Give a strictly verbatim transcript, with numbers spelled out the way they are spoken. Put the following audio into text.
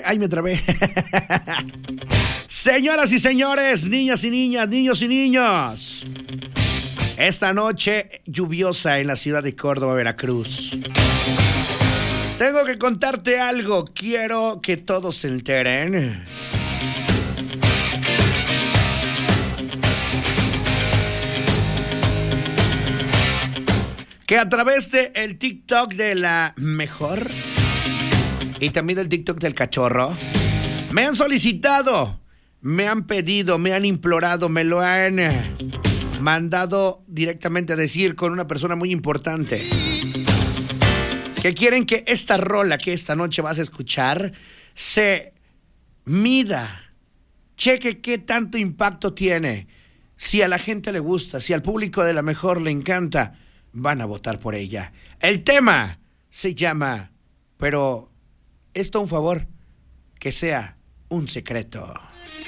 Ay, me trabé. Señoras y señores, niñas y niñas, niños y niños. Esta noche lluviosa en la ciudad de Córdoba, Veracruz. Tengo que contarte algo. Quiero que todos se enteren. Que a través de el TikTok de la mejor y también el TikTok del cachorro me han solicitado, me han pedido, me han implorado, me lo han mandado directamente a decir con una persona muy importante, que quieren que esta rola que esta noche vas a escuchar se mida, cheque qué tanto impacto tiene, si a la gente le gusta, si al público de la mejor le encanta, van a votar por ella. El tema se llama, pero esto un favor, que sea un secreto.